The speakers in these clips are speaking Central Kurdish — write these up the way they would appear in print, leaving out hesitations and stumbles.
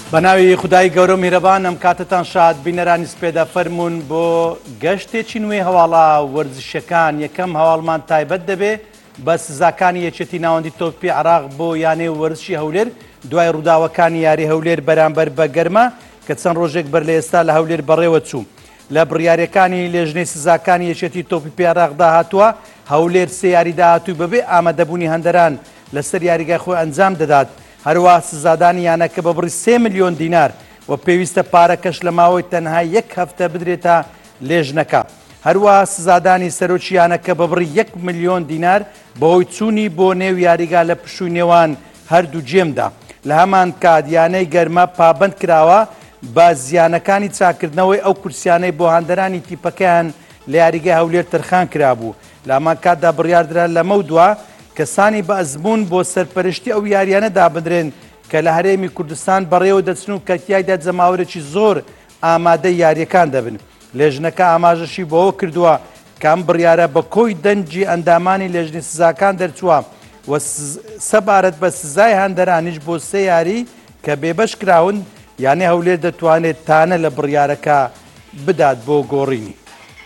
بەناوی خودای گەورە میهرەبان ئەم کاتتان شاد بینەرانی سپێدا فەرمونون بۆ گەشتێکی نوێی هەواڵا وەرزشەکان یەکەم هەواڵمان تایبەت دەبێ بە سزاکانی یەکێتی ناوەندی تۆپی عێراق بۆ یانەی وەرزشی هەولێر دوای ڕووداوەکانی یاری هەولێر بەرامبەر بە گەرمە کە چەند ڕۆژێک بەر لە ئێستا لە هەولێر بەڕێوە چوو لە بڕیارەکانی لێژنەی سزاکانی یەکێتی تۆپی عێراقدا هاتووە هەولێر سێ یاری داهاتووی بەبێ ئامادەبوونی هەندەران لەسەر یاریگای خۆی ئەنجام دەدات هەروە سزادانی یانەکە بە بڕی 3 ملیۆن دینار و پێویستە پارەکەش لە ماوەی تەنها یەک هەفتە بدرێتە لێژنەکە هەروە سزادانی سەرۆکی یانەکە بە بڕی 1 ملیۆن دینار بەهۆی چوونی بۆ نێو یاریگا لە پشووی نێوان هەردوو جێمدا لە هەمان کات یانەی گەرمە پابند کراوە بە زیانەکانی چاکردنەوەی ئەو کورسیانەی بۆ هەندەرانی تیپەکەیان لە یاریگای هەولێر تەرخان کرابوو لە هەمان کاتدا بڕیاردرا لەمە دووە کەسانی بە ئەزموون بۆ سەرپەرشتی ئەو یاریانە دابدرێن کە لە هەرێمی کوردستان بەڕێوە دەچن و کەتیایدا جەماوەرێکی زۆر ئامادەی یاریەکان دەبن لێژنەکە ئاماژەشی بۆەوە کردووە کە ئەم بڕیارە بە کۆی دەنجی ئەندامانی لێژنی سزاکان دەرچووە و سەبارەت بە سزای هەندەرانیش بۆ سێ یاری کە بێبەش کراون یانێ هەولێر دەتوانێت تانە لە بڕیارەکە بدات بۆ گۆڕینی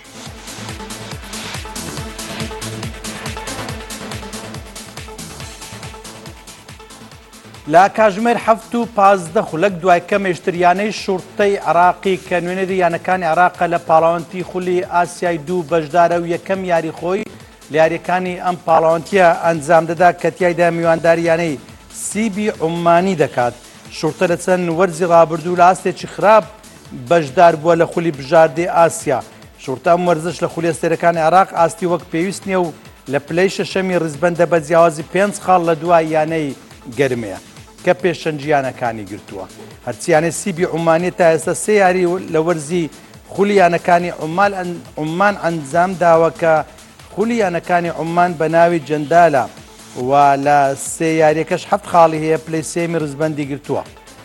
لە کاتژمێر 7:15 خولەک دوای کەمێشتریانەی شورتەی عێراقی کە نوێنەری یانەکانی عێراقە لە پاڵاوانتی خولی ئاسیای دوو بەشدارە و یەکەم یاری خۆی لە یاریەکانی ئەم پاڵاوانتیە ئەنجام دەدا کە تیایدا میوانداریانەی سیبی عومانی دەکات شورتە لە چەند وەرزی ڕابردوو لە ئاستێکی خراپ بەشدار بووە لە خولی بژاردەی ئاسیا شورتە ئەم وەرزش لە خولی ئەستێرەکانی عێراق ئاستی وەک پێویست نییە و لە پلەی شەشەمی ڕزبەندە بە جیاوازی 5 خاڵ لە دوای یانەی گەرمەیە کە پێشەنجیانەکانی گرتووە هەرچیانە سیبی عومانی تا ئێستا سێ یاری لە وەرزی خولیانەکانی عومان ئەنجام داوە کە خولیانەکانی عومان بە ناوی جەندالە و لە سێ یاریەکەش 7 خاڵی هەیە پلەی سێمی ڕزبەندی گرتووە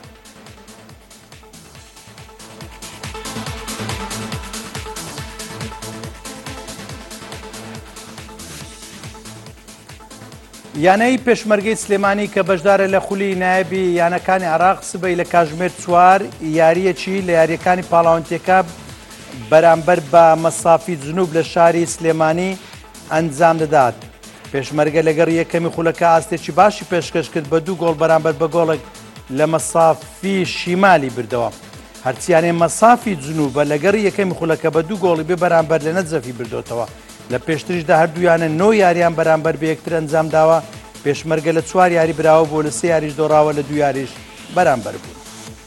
یانەی پێشمەرگەی سلێمانی کە بەشدارە لە خولی نایبی یانەکانی عێراق سبەی لە کاتژمێر 4 یاریەکی لە یاریەکانی پاڵاوانتیەکە بەرامبەر بە مەسافی جنوب لە شاری سلێمانی ئەنجام دەدات پێشمەرگە لەگەڕ یەکەمی خولەکە ئاستێکی باشی پێشکەش کرد بە 2 گۆڵ بەرامبەر بە گۆڵێک لە مەسافی شیمالی بردەوە هەرچیانێ مەسافی جنوبە لەگەڕ یەکەمی خولەکە بە 2 گۆڵی بێ بەرامبەر لە نەجەفی بردوتەوە لە پێشتریشدا هەردوویانە 9 یاریان بەرامبەر بە یەکتر ئەنجام داوە پێشمەرگە لە 4 یاری براوە بۆ لە 3 یاریش دۆڕاوە لە 2 یاریش بەرامبەر بوون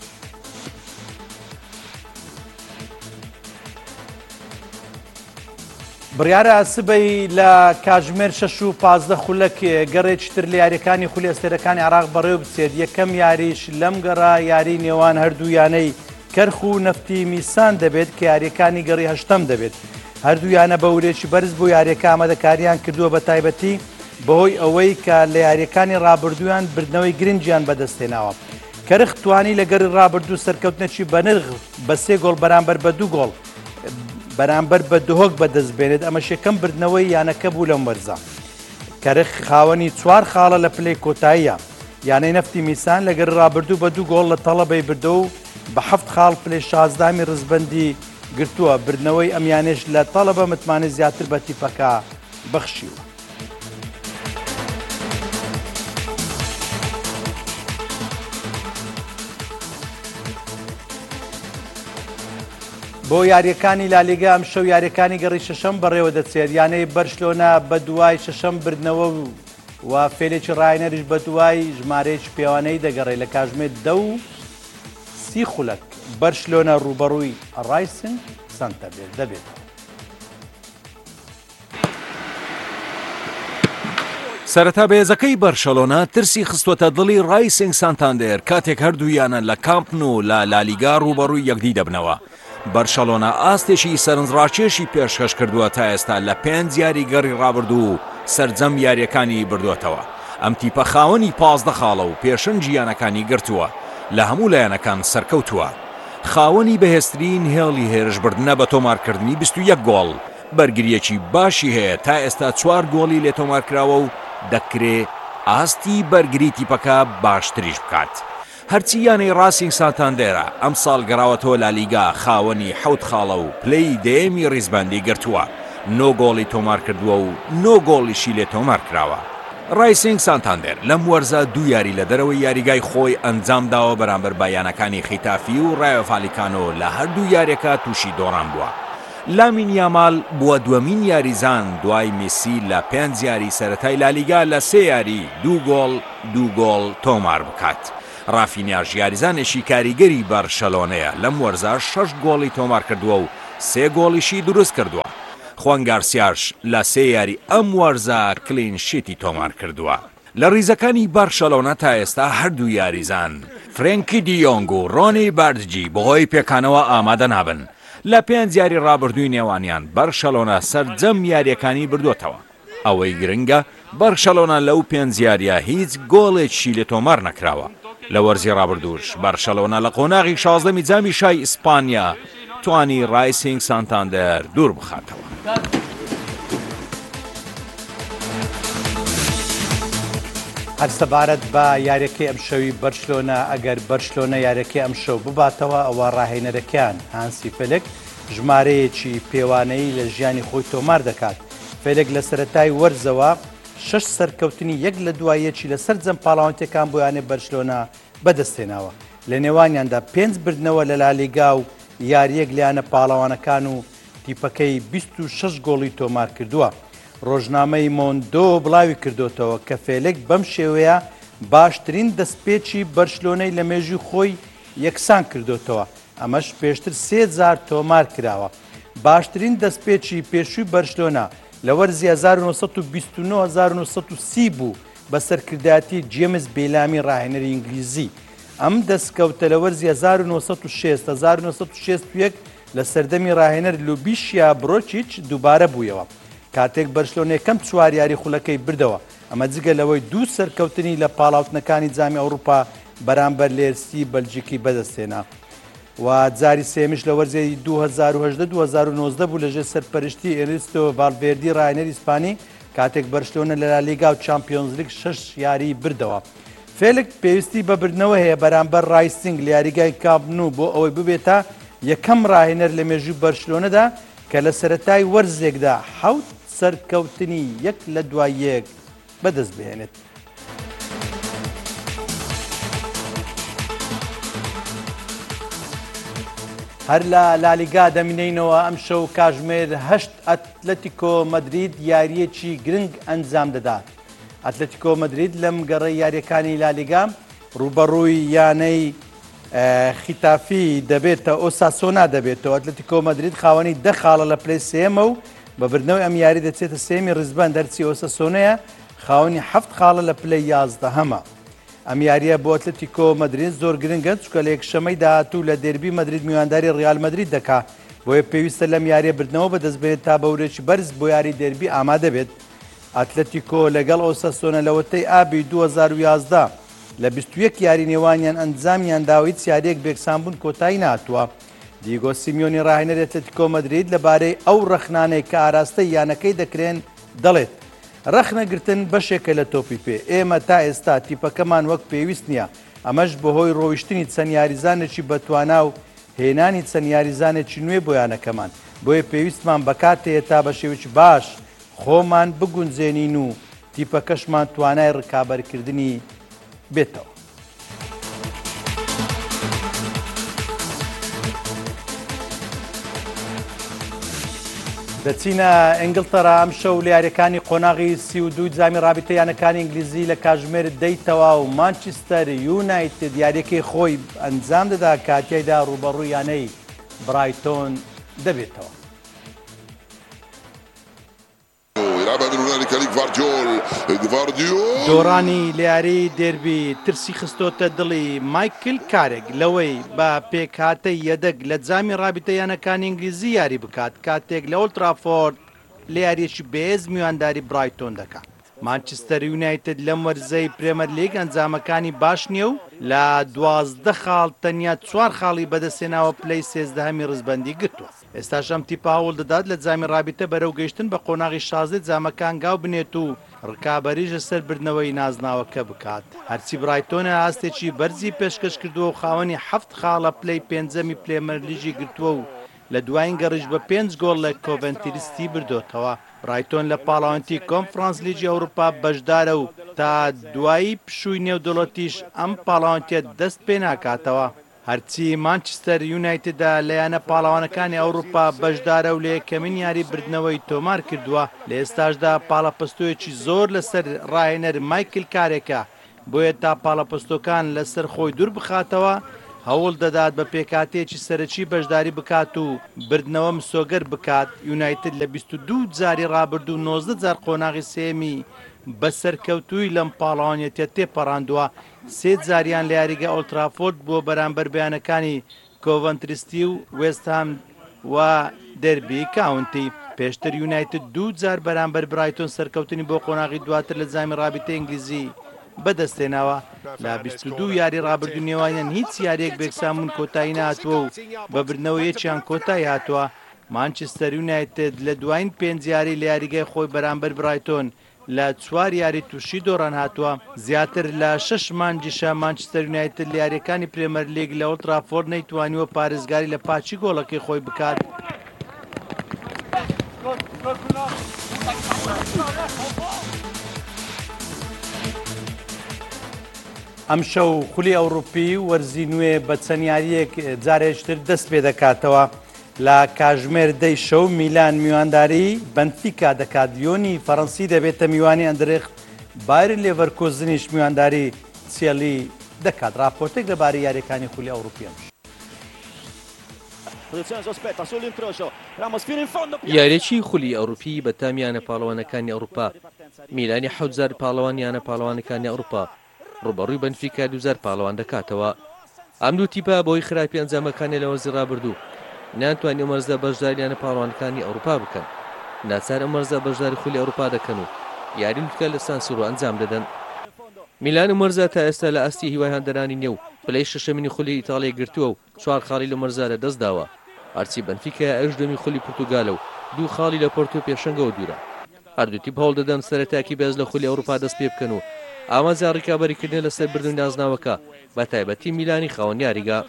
بڕیارە سبەی لە کاتژمێر 6:15 خولەک گەڕێکی تر لە یاریەکانی خولی ئەستێرەکانی عێراق بەڕێوە بچێت یەکەم یاریش لەم گەڕا یاری نێوان هەردوو یانەی کەرخ و نەفتی میسان دەبێت کە یاریەکانی گەڕی هەشتەم دەبێت هەردوویانە بە ورێکی بەرز بۆ یاریەکە ئامادەکاریان کردووە بە تایبەتی بەهۆی ئەوەی کە لە یاریەکانی ڕابردوویان بردنەوەی گرنگیان بەدەستێناوە کەرخ توانی لە گەڕی ڕابردوو سەرکەوتنەکی بەنرخ بە 3 گۆڵ بەرامبەر بە 2 گۆڵ بەرامبەر بە دهۆک بەدەستبێنێت ئەمە شەکەم بردنەوەی یانەکە بوو لەم وەرزە کەرخ خاوەنی 4 خاڵە لە پلەی کۆتاییە یانەی نەفتی میسان لە گەڕی ڕابردوو بە 2 گۆڵ لە تەڵەبەی بردەوە و بە 7 خاڵ پلەی 16 ڕزبەندی گرتووە بردنەوەی ئەمیانش لە تەڵەبە متمانە زیاتر بە تیپەکە بەخشیوە بۆ یاریەکانی لالیگا ئەم شەو یاریەکانی گەڕی شەشەم بەڕێوە دەچێت یانەی بەرشلۆنا بە دوای شەشەم بردنەوە و فێلێکی ڕاینەریش بە دوای ژمارەیەکی پێوانەی دەگەڕێت لە کاتژمێر 10:30 خولەک بەرشلۆنا ڕوبەڕووی ڕایسنگ سانتەندێر دەبێت سەرەتا بەهێزەکەی بەرشەلۆنا ترسی خستوەتە دڵی ڕایسنگ سانتاندێر کاتێک هەردوویانە لە کامپ نو لە لالیگا ڕوبەڕووی یەکدی دەبنەوە بەرشەلۆنا ئاستێکی سەرنجڕاکێشی پێشکەش کردووە تا ئێستا لە 5 یاری گەڕی ڕابردوو و سەرجەم یاریەکانی بردووەتەوە ئەم تیپە خاوەنی 15 خاڵە و پێشەنجیانەکانی گرتووە لە هەموو لایەنەکان سەرکەوتووە خاوەنی بەهێزترین هێڵی هێرشبردنە بە تۆمارکردنی 21 گۆڵ بەرگریەکی باشی هەیە تا ئێستا 4 گۆڵی لێ تۆمارکراوە و دەکرێ ئاستی بەرگری تیپەکە باشتریش بکات هەرچی یانەی ڕاسینگ سانتاندێرە ئەم ساڵ گەڕاوەتەوە لالیگا خاوەنی 7 خاڵە و پلەی دەیەمی ڕیزبەندی گرتووە، 9 گۆڵی تۆمار کردووە و 9 گۆڵیشی لێ تۆمار کراوە. ڕایسینگ سانتاندێر لەم وەرزە 2 یاری لە دەرەوەی یاریگای خۆی ئەنجام داوە بەرامبەر بایانەکانی خیتافی و ڕایۆ ڤالێکانۆ لە هەردوو یاریەکە تووشی دۆڕان بووە. لامین یامال بووە دووەمین یاریزان دوای مێسی لە 5 یاری سەرەتای لالیگا لە 3 یاری 2 گۆڵ تۆمار بکات. ڕافینیاش یاریزانێکی کاریگەری بەرشەلۆنەیە، لەم وەرزە 6 گۆڵی تۆمار کردووە و 3 گۆڵیشی دروست کردووە. خوان گارسیاش لە 3 یاری ئەم وەرزە کلینشیتی تۆمار کردووە. لە ڕیزەکانی بەرشەلۆنە تا ئێستا هەردوو یاریزان فرێنکی دیۆنگ و ڕۆنی باردجی بەهۆی پێکانەوە ئامادە نابن. لە 5 یاری ڕابردووی نێوانیان بەرشەلۆنە سەرجەم یاریەکانی بردووەتەوە. ئەوەی گرنگە بەرشەلۆنە لەو 5 یاریە هیچ گۆڵێکی لێ تۆمار نەکراوە. لە وەرزی ڕابردووش بەرشەلۆنە لە قۆناغی 16 جامی شای ئیسپانیا توانی ڕایسینگ سانتاندێر دوور بخاتەوە. هەر سەبارەت بە یاریەکەی ئەم شەوی بەرشلۆنە، ئەگەر بەرشلۆنە یاریەکەی ئەم شەو بباتەوە ئەوە ڕاهێنەرەکەیان هانسی فێلێک ژمارەیەکی پێوانەی لە ژیانی خۆی تۆمار دەکات. فێلێک لە سەرەتای وەرزەوە 6 سەرکەوتنی یەک لە دوایەکی لەسەر جەم پاڵاوانتەکان بۆیانێ بەرشلۆنە بەدەستێناوە. لە نێوانیاندا 5 بردنەوە لە لالیگا و یاریەک لیانە پاڵاوانەکان و تیپەکەی 26 گۆڵی تۆمار کردووە. ڕۆژنامەی مۆندۆ بڵاوی کردوتەوە کە فێلێک بەم شێوەیە باشترین دەستپێکی بەرشلۆنەی لە مێژوی خۆی یەکسان کردوتەوە، ئەمەش پێشتر 3000 تۆمار کراوە. باشترین دەستپێکی پێشووی بەرشلۆنە لە وەرزی 1929 بوو بە سەرکردایەتی جێمس بێلامی ڕاهێنەری ئینگلیزی. ئەم دەستکەوتە لە وەرزی 1961 لە سەردەمی ڕاهێنەر لوبیشیا برۆچیچ دووبارە بوویەوە کاتێک بەرشلۆنە یەکەم 4 یاری خولەکەی بردەوە. ئەمە جگە لەوەی 2 سەرکەوتنی لە پاڵاوتنەکانی جامی ئەوروپا بەرامبەر لێرسی بەلجیکی بەدەستێنا و جاری سێمیش لە وەرزی 2018-2019 بوو لەژێر سەرپەرشتی ئێرنستۆ ڤالڤێردی ڕاهێنەری ئیسپانی کاتێک بەرشلۆنە لە لالیگا و چامپیۆنز لیگ 6 یاری بردەوە. فێلێک پێویستی بەبردنەوە هەیە بەرامبەر ڕایسینگ لە یاریگای کامپ نو بۆ ئەوەی ببێتە یەکەم ڕاهێنەر لە مێژووی بەرشلۆنەدا کە لە سەرەتای وەرزێکدا 7 سەرکەوتنی یەک لە دوای یەک بەدەست بهێنێت. هەر لە لالیگا دەمینینەوە ئەم شەو کاژمێر 8 ئەتلەتیکۆ مەدرید یاریەکی گرنگ ئەنجام دەدات. ئەتلەتیکۆ مەدرید لەم گەڕەی یاریەکانی لالیگا ڕوبەڕووی یانەی خیتافی دەبێتە ئۆساسۆنا دەبێتەوە. ئەتلەتیکۆ مەدرید خاوەنی 10 خاڵە لە پلەی سێمە و بەبردنەوەی ئەم یاری دەچێتە سێمی ڕیزبەند دەرچی ئۆساسۆنەیە خاوەنی 7 خاڵە لە پلەی 11هەمە. ئەم یاریە بۆ ئەتلەتیکۆ مەدرید زۆر گرنگە چکە لە یەکشەمەی داهاتوو لە دێربی مەدرید میوانداری ڕیال مەدرید دەکات، بۆیە پێویستە لەم یاریە بردنەوە بەدەست بێت تا بەورێکی بەرز بۆ یاری دێربی ئامادە بێت. ئەتلەتیکۆ لەگەڵ ئۆساسۆنە لە وەتەی ئابی 2011 لە 21 یاری نێوانیان ئەنجامیان داوە هیچ یاریەک بێکسانبوون کۆتایی ناتووە. دیگۆ سیمیۆنی ڕاهێنەری ئەتلەتیکۆ مەدرید لەبارەی ئەو ڕەخنانەی کە ئاراستەی یانەکەی دەکرێن دەڵێت ڕەخنەگرتن بەشێکە لە تۆپی پێ. ئێمە تا ئێستا تیپەکەمان وەک پێویست نییە، ئەمەش بەهۆی ڕۆیشتنی چەند یاریزانێکی بەتوانا و هێنانی چەند یاریزانێکی نوێ بۆ یانەکەمان، بۆیە پێویستمان بەکاتەیە تا بە شێوەیەکی باش خۆمان بگونجێنین و تیپەکەشمان توانای ڕکابەرکردنی بێتەوە. دەچینە ئینگلتەرا ئەم شەو لە یاریەکانی قۆناغی 32 جامی ڕابطە یانەکانی ئینگلیزی لە کاژمێر دەیتەوە و مانچستەر یونایتد یاریەکەی خۆی ئەنجام دەدا کاتیایدا ڕوبەڕووی یانەی برایتۆن دەبێتەوە. دۆڕانی لە یاری دێربی ترسی خستۆتە دڵی مایکل کارێک لەوەی بە پێکهاتەی یەدەگ لە جامی ڕابطە یانەکانی ئینگلیزی یاری بکات کاتێک لە ئۆڵد ترافۆرد لە یاریەکی بەهێز میوانداری برایتۆن دەکات. مانچستەر یونایتد لەم وەرزەی پرێمەر لیگ ئەنجامەکانی باش نییە و لە 12 خاڵ تەنیا 4 خاڵی بەدەستێناوە پلەی 13هەمی ڕزبەندی گرتووە. ئێستاش ئەم تیپە هەوڵ دەدات لە جامی ڕابیتە بەرەو گەیشتن بە قۆناغی 16 جامەکان گاو بنێت و ڕکابەریش لەسەر بردنەوەی نازناوەکە بکات. هەرچی برایتۆنە ئاستێکی بەرزی پێشکەش کردووە و خاوەنی 7 خاڵە پلەی پێنجەمی پلێمەرلیژی گرتووە و لە دوایین گەڕیش بە 5 گۆڵ لە کۆڤنتریستی بردوتەوە. برایتۆن لە پاڵاوانتی کۆنفرانس لیجی ئەوروپا بەشدارە و تا دوایی پشووی نێودوڵەتیش ئەم پاڵاوانتیە دەست پێ ناکاتەوە. هەرچی مانچستەر یونایتددا لەیانە پاڵاوانەکانی ئەوروپا بەشدارە و لە یەکەمین یاری بردنەوەی تۆمار کردووە. لە ئێستاشدا پاڵەپەستۆیەکی زۆر لەسەر ڕاهێنەر مایکل کارێکە بۆیە تا پاڵەپەستۆکان لەسەر خۆی دوور بخاتەوە هەوڵ دەدات بە پێکاتێکی سەرەکی بەشداری بکات و بردنەوە مسۆگەر بکات. یونایتد لە 22 جاری ڕابردوو 19 جار قۆناغی سێمی بەسەرکەوتووی لەم پاڵاوانیەتە تێپەڕاندووە. 3 جاریان لە یاریگە ئۆڵترافۆرد بووە بەرامبەر بەیانەکانی کۆڤنتریستی و وێستهام و دەربی کاونتی. پێشتر یونایتد 2 جار بەرامبەر برایتۆن سەرکەوتنی بۆ قۆناغی دواتر لە جامی ڕابطەی ئینگلیزی بەدەستێناوە. لە 22 یاری ڕابردوو نێوانیان هیچ یاریەک بێکسامون کۆتایی نهاتووە و بەبردنەوە یەکیان کۆتایی هاتووە. مانچستەر یونایتد لە دوایین 5 یاری لە یاریگای خۆی بەرامبەر برایتۆن لە 4 یاری تووشی دۆڕان هاتووە. زیاتر لە 6 مانجیشە مانچستەر یونایتد لە یاریەکانی پرێمەر لیگ لە ئۆڵترافۆرد نەیتوانیوە پارێزگاری لە پاچی گۆڵەکەی خۆی بکات. ئەم شەو خولی ئەوروپی وەرزی نوێ بە چەند یاریەک جارێکتر دەست پێ دەکاتەوە. لە کاژمێر دەی شەو میلان میوانداری بەنفیکا دەکات. لیۆنی فەڕەنسی دەبێتە میوانی ئەندرێخت. بایرن لێڤەرکوزنیش میوانداری چێلی دەکات. راپۆرتێک لەبارەی یاریەکانی خولی ئەوروپی یاریەکی خولی ئەوروپی بە تامیانە پاڵەوانەکانی ئەوروپا. میلانی 7 پاڵەوانیانە پاڵەوانەکانی ئەوروپا ڕوبەڕووی بەنفیکا 2 پاڵەوان دەکاتەوە. ئەم دوو تیپە بۆی خراپی ئەنجامەکانی لە وەرزی ڕابردوو ناتوانانی ئەمەرزە بەشداریانە پاڵەوانەکانی ئەوروپا بکەن. ناچار ئەمەرزە بەشداری خولی ئەوروپا دەکەن و یاری لوتکە لە سانسیرۆ ئەنجام دەدەن. میلان ئەمەرزە تا ئێستا لە ئاستی هیوای هەندەرانی نێو پلەی شەشەمینی خولی ئیتاڵیا گرتووە و 4 خاڵی لە مەرزە لە دەست داوە. هەرچی بەنفیکا ئەشدەمی خولی پورتوگالە و 2 خاڵی لە پۆرتۆ پێشەنگەوە دوورە. هەردوو تیپ هەوڵ دەدەن سەرەتاکی بەهێز لە خولی ئەوروپا دەست پێ بکەن و ئاماجا ڕیکابەریکردن لەسەر بردن نازناوەکە بە تایبەتی میلانی خاوەن یاریگا.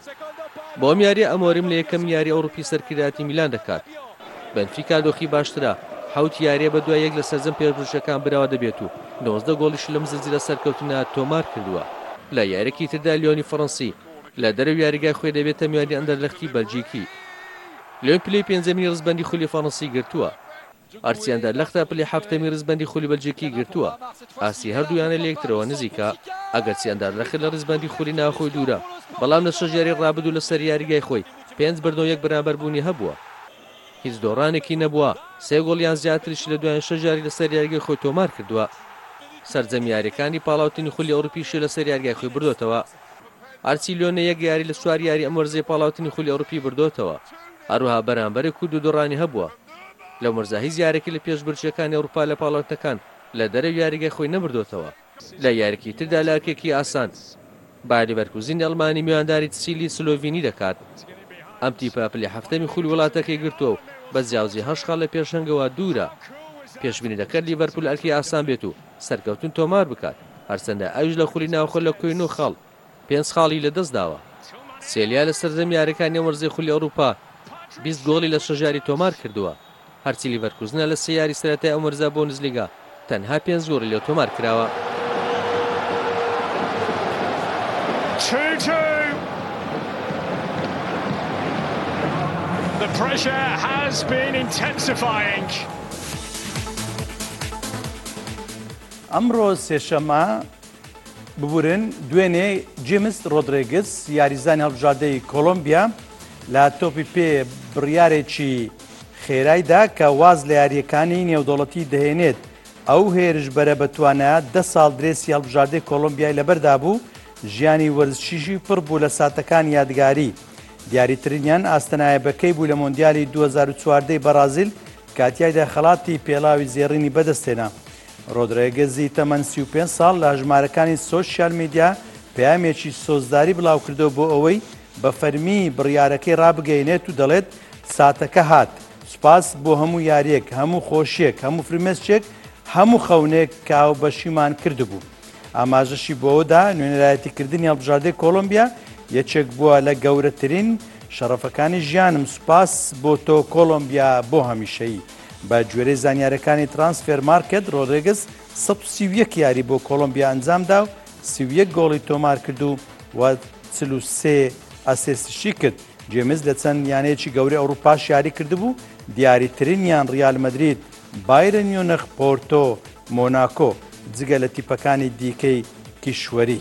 بۆم یاری ئەمۆرم لە یەکەم یاری ئەوروپی سەرکردایەتی میلان دەکات. بەنفیکا دۆخی باشترە 7 یاریە بە دوای یەک لە سەرجەم پێشبڕکێکەکان براوە دەبێت و 19 گۆڵیش لەم زنجیرە سەرکەوتنە تۆمار کردووە. لە یاریەکی تردا لیۆنی فەڕەنسی لە دەرەوی یاریگای خۆی دەبێتە میوانی ئەندەرلەختی بەلجیکی. لیۆن پلەی پێنجەمینی ڕزبەندی خولی فەڕەنسی گرتووە. ئەرچی ئەندەرلەختە پلەی 7ەمی ڕزبەندی خولی بەلجیکی گرتووە. ئاسی هەردوویانە لە یەکترەوە نزیکە. ئەگەرچی ئەندەرلەخت لە ڕزبەندی خولی ناوخۆی دوورە بەڵام لە 6 یاری ڕابردوو لەسەر یاریگای خۆی 5 بردنەوە 1 بەرامبەربوونی هەبووە. هیچ دۆڕانێکی نەبووە. 3 گۆڵیان زیاتریش لە دوایین 6 یاری لەسەر یاریگای خۆی تۆمار کردووە. سەرجەم یاریەکانی پاڵاوتنی خولی ئەوروپیش لەسەر یاریگای خۆی بردوتەوە. ئەرچی لیۆنە 1 یاری لە 4 یاری ئەم وەرزەی پاڵاوتنی خولی ئەوروپی بردوتەوە. هەروەها بەرامبەرێک و 2 دۆڕانی هەبووە. لەو مەرزە هیچ یارێکی لە پێشبڕکێکانی ئەوروپا لە پاڵاوتەکان لە دەرەوی یاریگای خۆی نەبردوتەوە. لە یاریکی تردا لاکێکی ئاسان بایر لێڤەرکوزن ئەڵمانی میوانداری سیلی سلۆڤینی دەکات. ئەم تیپە پلەی 7ەمی خولی وڵاتەکەی گرتووە و بە جیاوازی 8 خاڵ لە پێشەنگەوە دوورە. پێشبینی دەکرد لیڤەرپول ئەرکی ئاسان بێت و سەرکەوتن تۆمار بکات. هەرچەندە ئەویش لە خولی ناوخۆ لە کۆی 9 خاڵ 5 خاڵی لە دەست داوە. سێلیا لە سەرجەم یاریەکانی وەرزەی خولی ئەوروپا 20 گۆڵی لە 6 یاری تۆمار کردووە. هەرچی لیڤەرکوزنە لە 3 یاری سەرەتای ئەم وەرزە بۆندسلیگا تەنها 5 گۆڵی لە تۆمار کراوە. 2-2. The pressure has been intensifying. ئەمڕۆ سێشەمە ببورن دوێنێ جیمس ڕۆدریگز یاریزانی هەڵبژاردەی کۆلۆمبیا لە تۆپی پێ بڕیارێکی خێرایدا کە واز لە یاریەکانی نێودوڵەتی دەهێنێت. ئەو هێرش بەرە بەتوانە 10 ساڵ درێسی هەڵبژاردەی کۆلۆمبیای لەبەردا بوو. ژیانی وەرزشیشی پڕ بوو لە ساتەکانی یادگاری. دیاریترینیان ئاستەنایەبەکەی بوو لە مۆندیالی 2014 بەرازیل کاتیایدا خەڵاتی پێڵاوی زێڕینی بەدەستێنا. ڕۆدریگزی تەمەن 35 ساڵ لە ژمارەکانی سۆشیال میدیا پەیامێکی سۆزداری بڵاو کردەوە بۆ ئەوەی بە فەرمی بڕیارەکەی ڕابگەیەنێت و دەڵێت ساتەکە هات سوپاس بۆ هەموو یاریەک هەموو خۆشیەک هەموو فرمێسچێک هەموو خەونێک کاو بەشیمان کردبوو ئاماژەشی بۆەوەدا نوێنەرایەتیکردنی هەڵبژاردەی کۆلۆمبیا یەکێک بووە لە گەورەترین شەڕەفەکانی ژیانم سوپاس بۆ تۆ کۆلۆمبیا بۆ هەمیشەیی بە گوێرەی زانیاریەکانی ترانسفێر مارکت ڕۆدریگز 131 یاری بۆ کۆلۆمبیا ئەنجامدا و 31 گۆڵی تۆمار کرد و 43 ئەسێستشی کرد جێمز لە چەند یانەیەکی گەورەی ئەوروپاش یاری کردبوو دیاریترینیان ڕیال مەدرید بایرن میونخ پۆرتۆ مۆناکۆ جگە لە تیپەکانی دیکەی کیشوەری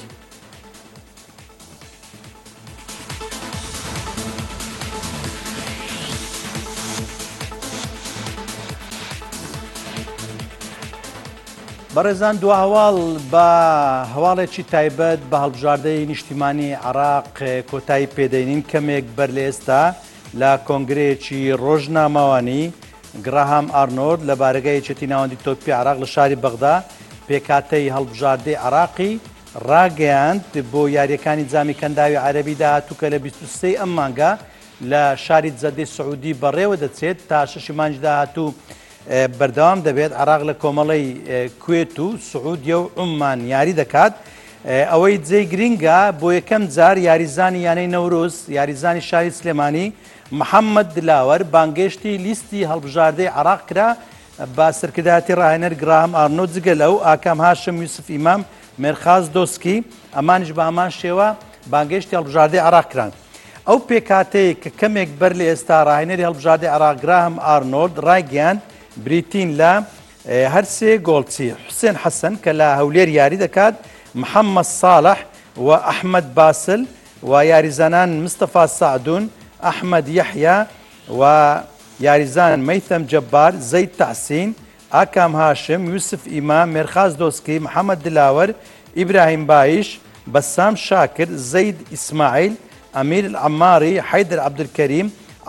بەڕێزان دو هەواڵ بە هەواڵێکی تایبەت بە هەڵبژاردەی نیشتیمانی عێراق کۆتایی پێدەینین کەمێک بەر لە ئێستا لە کۆنگرەیەکی ڕۆژنامەوانی گراهام ئارنۆلد لە بارگای یەکێتی ناوەندی تۆپی عێراق لە شاری بەغدا پێکاتەی هەڵبژاردەی عێراقی ڕاگەیاند بۆ یاریەکانی جامی کەنداوی عەرەبی داهاتوو کە لە 23 ئەم مانگە لە شاری جەدەی سعودی بەڕێوە دەچێت تا 6 مانگی داهاتوو بەردەوام دەبێت عێراق لە کۆمەڵی کوێت و سعودیە و عومان یاری دەکات ئەوەی جێی گرینگە بۆ یەکەم جار یاریزانی یانەی نەورۆز یاریزانی شاری سلێمانی محەممەد دلاوەر بانگێشتی لیستی هەڵبژاردەی عێراق کرا با سەرکردایەتی ڕاهێنەر گراهام ئارنۆلد جگە لەو ئاکام هاشم یوسف ئیمام مێرخاز دۆسکی ئەمانیش بە هەمان شێوە بانگێشتی هەڵبژاردەی عێراق کران ئەو پێکاتەیە کە کەمێک بەر لە ئێستا ڕاهێنەری هەڵبژاردەی عێراق گراهام ئارنۆلد ڕایگەیاند بریتین لە هەرسێ گۆڵچی حوسێن حەسەن کە لە هەولێر یاری دەکات محەممەد ساڵح و ئەحمەد باسل و یاریزانان مستەفا سعدون ئەحمەد یەحیا و یاریزان مەیثەم جەبار زەید تەحسین ئاکام هاشم یوسف ئیمام مێرخاز دۆسکی محەممەد دلاوەر ئیبراهیم بایش بەسام شاکر زەید ئیسماعیل ئەمیر عەماری حەیدر عەبدولکەریم